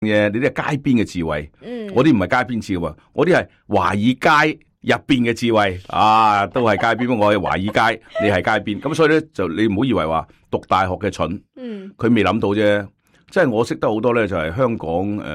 嘅，你啲係街邊嘅智慧。我啲唔係街邊智慧，我啲係華爾街入邊嘅智慧啊，都係街邊。我係華爾街，你係街邊。咁所以咧，就你唔好以為話讀大學嘅蠢，佢未諗到啫。即係我識得好多咧，就係香港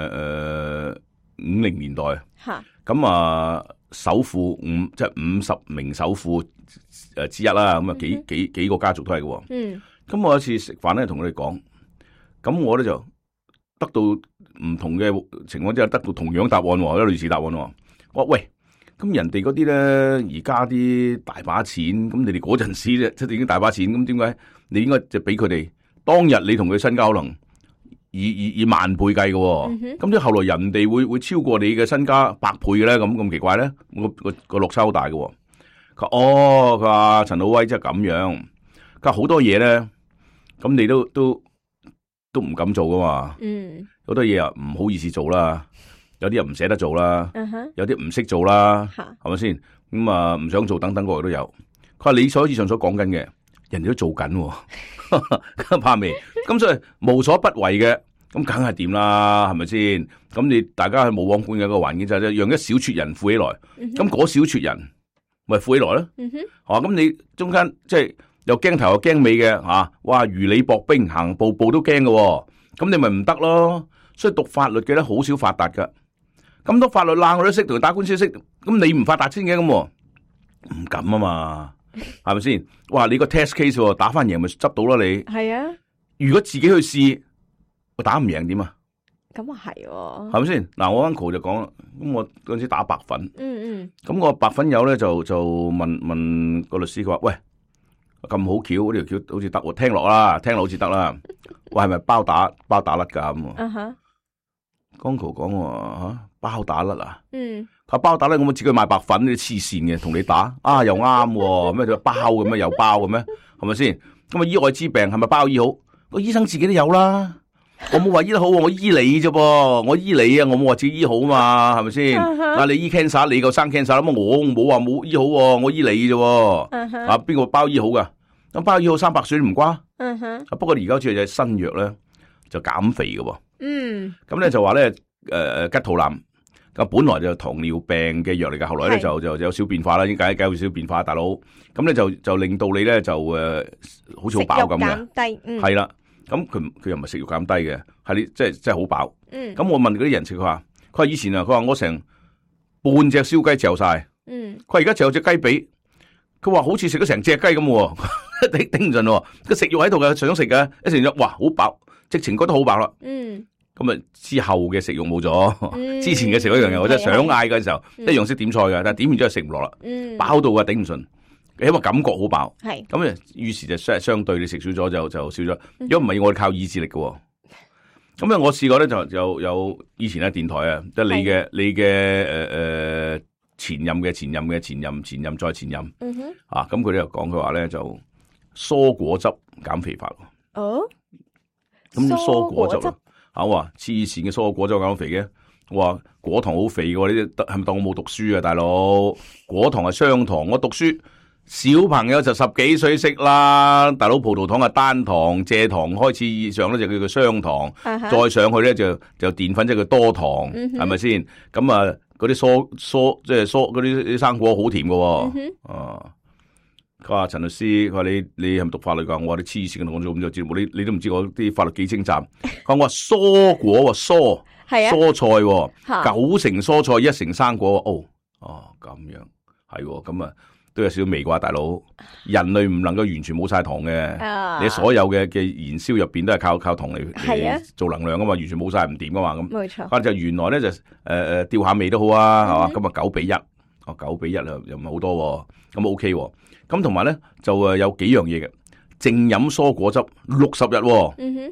50年代，咁啊首富即係50名首富之一啦。咁啊幾個家族都係嘅。咁我有一次食飯咧，同佢哋講，咁我咧就得到唔同嘅情況之下，得到同樣答案，有類似答案。我話喂，咁人哋嗰啲咧，而家啲大把錢，咁你哋嗰陣時咧，即係已經大把錢，咁點解你應該就俾佢哋？當日你同佢身家可能以萬倍計嘅，咁即係後來人哋會超過你嘅身家100倍嘅咧？咁奇怪咧？個落差好大嘅。佢話陳老威即係咁樣，佢話好多嘢咧，咁你都唔敢做噶嘛。好多嘢啊唔好意思做啦，有啲又唔捨得做啦，有啲唔識做啦，係咪先？咁啊唔想做等等個個都有。佢話你所以上所講緊嘅，人哋都做緊，怕未？咁所以無所不為嘅，咁梗係掂啦，係咪先？咁你大家喺冇王管嘅一個環境就係讓一小撮人富起來，咁嗰小撮人咪富起來咯。咁你中間即係又驚頭又驚尾嘅吓，哇！如履薄冰，行步步都驚嘅，咁你咪唔得咯。所以讀法律嘅咧好少發達噶，咁多法律冷我都識，同打官司識，咁你唔發達先嘅咁，唔敢啊嘛，係咪先？哇！你個 test case 打翻贏咪執到咯你？係啊。如果自己去試，我打唔贏點啊？咁啊係，係咪先？嗱，我 uncle 就講，咁我嗰陣時打白粉，咁個白粉友咧就問個律師，佢話喂，咁好巧，呢條橋好似得，聽落好似得啦，喂，係咪包打甩噶咁？uncle 講吓包打甩啊？佢包打甩，我咪自己賣白粉，你黐線嘅，同你打啊又啱，咩就包嘅咩又包嘅咩？係咪先？咁啊醫愛滋病係咪包醫好？個醫生自己都有啦，我冇話醫得好，我醫你啫噃，我醫你啊，我冇話自己醫好嘛，係咪先？你醫 cancer， 你夠生 cancer 啦，我冇話冇醫好，我醫你啫。邊個包醫好噶？咁包醫好300歲都唔瓜。不過而家好似有新藥咧，就減肥嘅。咁咧就話咧，吉肚腩，咁本來就糖尿病嘅藥嚟嘅，後來咧就有少變化啦，應該有少變化，大佬。咁咧就令到你咧就好似好飽咁嘅，係啦。咁佢又唔係食肉減低嘅，係你即係好飽。咁我問嗰啲人食，佢話以前啊，佢話我成半隻燒雞嚼晒，佢而家嚼隻雞髀，佢話好似食咗成隻雞咁，頂唔順喎。個食肉喺度嘅，想食嘅，一食咗哇好飽，直情覺得好飽啦。咁啊之後嘅食肉冇咗，之前嘅食嗰樣嘢，我真係想嗌嘅時候，一樣識點菜嘅，但係點完之後食唔落啦，飽到啊頂唔順。因為感覺好飽，咁啊，於是就相對你食少咗就少咗。如果唔係我哋靠意志力嘅，咁啊，我試過咧就有以前喺電台啊，即係你嘅前任嘅前任嘅前任前任再前任，咁佢哋又講佢話咧就蔬果汁減肥法。咁蔬果汁我話黐線嘅蔬果汁減肥嘅，我話果糖好肥嘅，呢啲係咪當我冇讀書啊，大佬？果糖係雙糖，我讀書。小朋友就10幾歲識啦，大佬葡萄糖係單糖，蔗糖開始以上咧就叫做雙糖，再上去咧就澱粉即係叫多糖，係咪先？咁啊嗰啲蔬即係嗰啲生果好甜嘅，佢話陳律師，佢話你係咪讀法律噶？我話你黐線嘅，講咗咁多節目，你都唔知我啲法律幾精湛。佢話我話蔬果蔬菜，9成蔬菜1成生果，咁樣係咁啊。都有少少味啩，大佬。人類唔能夠完全冇晒糖嘅，你所有嘅燃燒入邊都係靠糖嚟做能量噶嘛，完全冇晒唔掂噶嘛咁。冇錯。但就原來咧就調下味都好啊，係嘛？咁啊9比1，9比1啊又唔係好多，咁 OK。咁同埋咧就有幾樣嘢嘅，淨飲蔬果汁60日。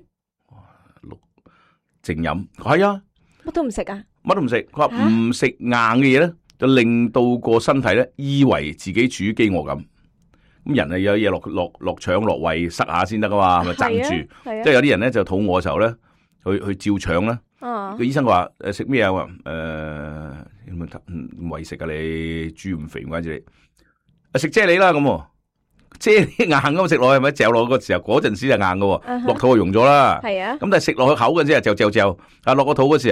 淨飲係啊，乜都唔食啊？乜都唔食。佢話唔食硬嘅嘢咧。就令到個身體咧，以為自己處於飢餓咁。咁人係有嘢落腸落胃塞下先得噶嘛，係咪撐住？即係有啲人咧就肚餓嘅時候咧，去照腸啦。個醫生話食咩啊？唔為食啊你豬咁肥唔關事，食啫喱啦咁。啫喱硬咁食落去係咪？嚼落個時候嗰陣時就硬噶，落肚就溶咗啦。係啊。咁但係食落去口嗰陣時就落個肚嗰時